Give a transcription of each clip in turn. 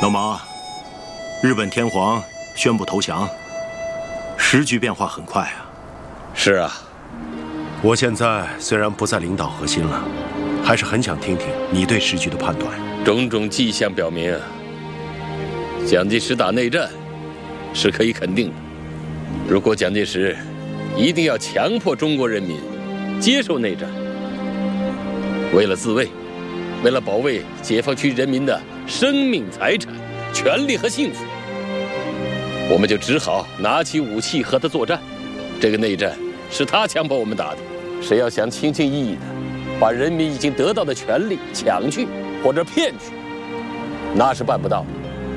老毛，日本天皇宣布投降，时局变化很快啊。 是啊， 我现在虽然不在领导核心了，还是很想听听你对时局的判断。 种种迹象表明，蒋介石打内战是可以肯定的。如果蒋介石一定要强迫中国人民接受内战，为了自卫，为了保卫解放区人民的生命、财产、权利和幸福，我们就只好拿起武器和他作战。这个内战是他强迫我们打的，谁要想轻轻易易的把人民已经得到的权利抢去或者骗去，那是办不到的。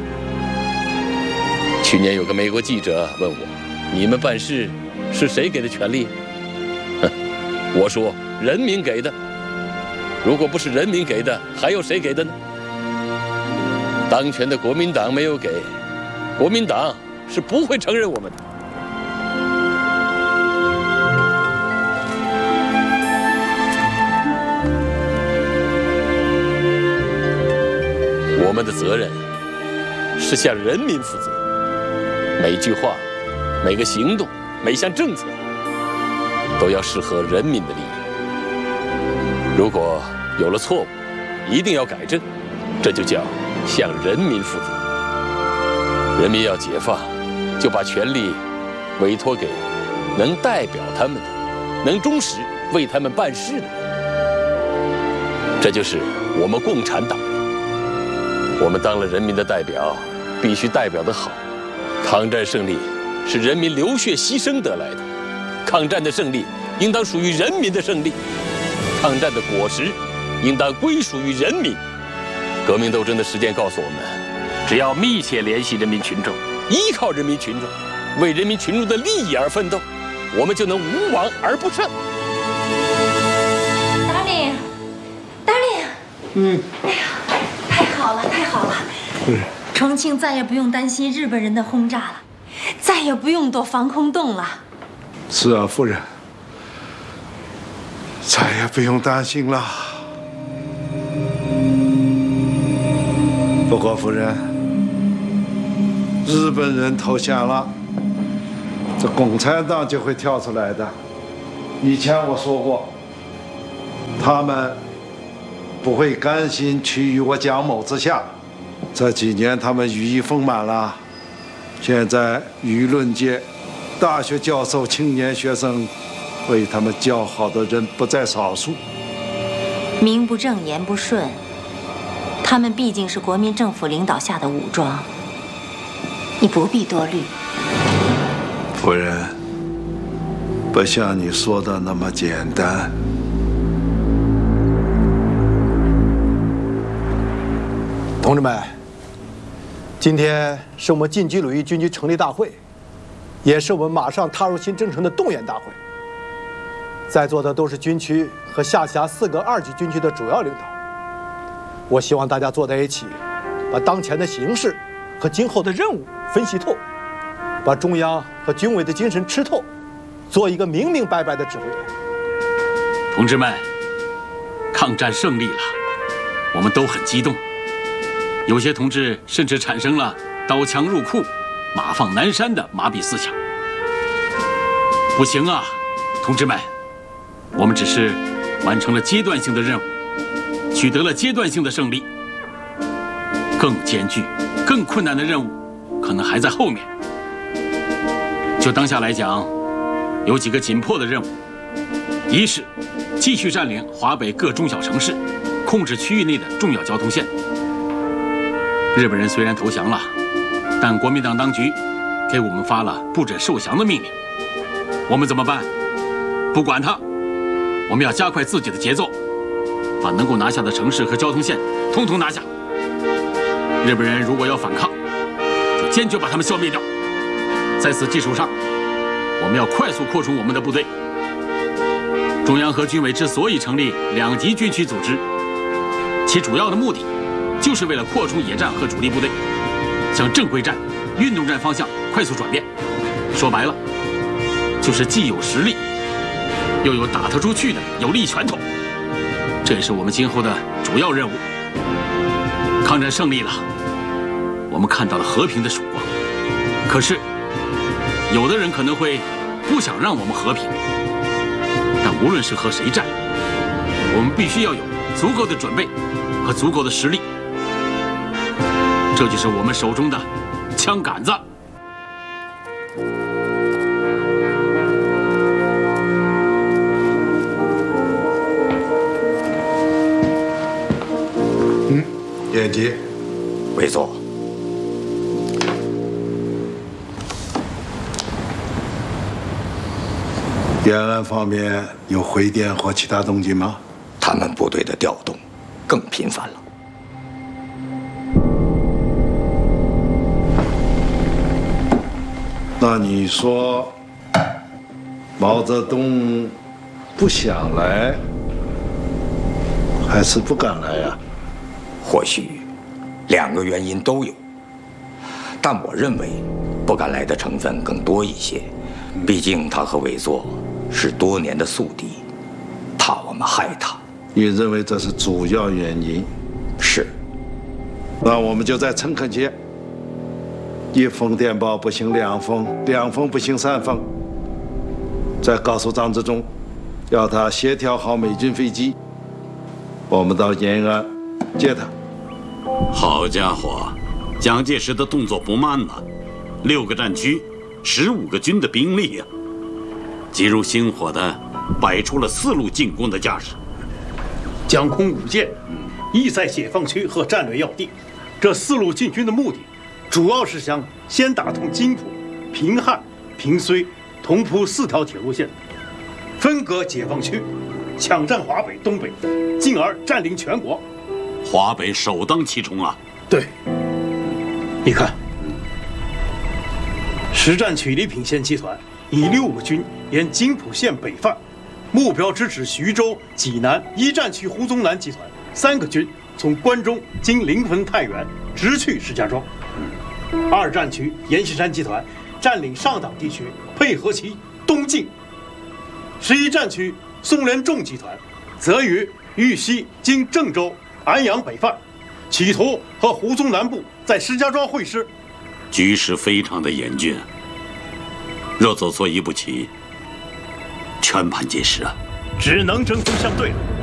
去年有个美国记者问我，你们办事是谁给的权利？我说人民给的。如果不是人民给的，还有谁给的呢？当权的国民党没有给，国民党是不会承认我们的。我们的责任是向人民负责，每句话、每个行动、每项政策都要适合人民的利益。如果有了错误，一定要改正，这就叫向人民负责。人民要解放，就把权力委托给能代表他们的、能忠实为他们办事的人。这就是我们共产党人。我们当了人民的代表，必须代表得好。抗战胜利是人民流血牺牲得来的，抗战的胜利应当属于人民的胜利，抗战的果实应当归属于人民。革命斗争的实践告诉我们，只要密切联系人民群众，依靠人民群众，为人民群众的利益而奋斗，我们就能无往而不胜。 Darling，哎呀，太好了，太好了！重庆再也不用担心日本人的轰炸了，再也不用躲防空洞了。 是啊，夫人，再也不用担心了。不过，夫人，日本人投降了，这共产党就会跳出来的。以前我说过，他们不会甘心屈于我蒋某之下。这几年他们羽翼丰满了，现在舆论界、大学教授、青年学生为他们叫好的人不在少数。 名不正言不顺，他们毕竟是国民政府领导下的武装，你不必多虑。 夫人，不像你说的那么简单。 同志们，今天是我们晋冀鲁豫军区成立大会，也是我们马上踏入新征程的动员大会。在座的都是军区和下辖4个2级军区的主要领导。我希望大家坐在一起，把当前的形势和今后的任务分析透，把中央和军委的精神吃透，做一个明明白白的指挥连。 同志们，抗战胜利了，我们都很激动。有些同志甚至产生了刀枪入库、马放南山的麻痹思想。不行啊，同志们，我们只是完成了阶段性的任务，取得了阶段性的胜利。更艰巨、更困难的任务可能还在后面。就当下来讲，有几个紧迫的任务：一是继续占领华北各中小城市，控制区域内的重要交通线。日本人虽然投降了，但国民党当局给我们发了不准受降的命令。我们怎么办？不管他，我们要加快自己的节奏，把能够拿下的城市和交通线统统拿下。日本人如果要反抗，就坚决把他们消灭掉。在此基础上，我们要快速扩充我们的部队。中央和军委之所以成立2级军区组织，其主要的目的就是为了扩充野战和主力部队，向正规战、运动战方向快速转变。说白了，就是既有实力，又有打得出去的有力拳头。这也是我们今后的主要任务。抗战胜利了， 我们看到了和平的曙光。可是，有的人可能会不想让我们和平。但无论是和谁战，我们必须要有足够的准备和足够的实力。这就是我们手中的枪杆子。 延吉， 委座。 延安方面有回电或其他动静吗？ 他们部队的调动更频繁了。 那你说，毛泽东不想来，还是不敢来呀？ 或许2个原因都有，但我认为不敢来的成分更多一些。毕竟他和委座是多年的宿敌，怕我们害他。 你认为这是主要原因？ 是。 那我们就在诚恳些，1封电报不行2封，2封不行3封。再告诉张自忠，要他协调好美军飞机，我们到延安接他。 好家伙，蒋介石的动作不慢呐，6个战区，15个军的兵力呀，急如星火的摆出了4路进攻的架势， 将空5舰，意在解放区和战略要地。这4路进军的目的，主要是想先打通津浦、平汉、平绥、同蒲4条铁路线，分割解放区，抢占华北、东北，进而占领全国。 华北首当其冲啊！ 对，你看，实战区礼品县集团以6个军沿津浦线北犯，目标直指徐州、济南。1战区胡宗南集团3个军从关中经临汾、太原直去石家庄。2战区阎锡山集团占领上党地区，配合其东进。11战区宋连仲集团则于豫西经郑州、安阳北犯，企图和胡宗南部在石家庄会师。 局势非常的严峻，若走错一步棋，全盘皆失啊！ 只能针锋相对了。